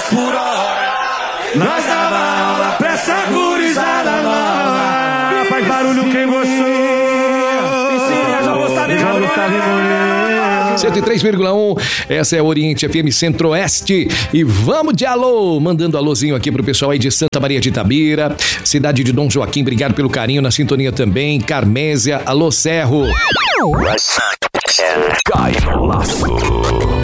por hora. Nós dava aula pra essa gurizada nova. Faz barulho quem gostou. Já Gustavo 103,1, essa é a Oriente FM Centro-Oeste. E vamos de alô, mandando alôzinho aqui pro pessoal aí de Santa Maria de Itabira, cidade de Dom Joaquim, obrigado pelo carinho na sintonia também. Carmésia, alô Cerro. Cai no laço.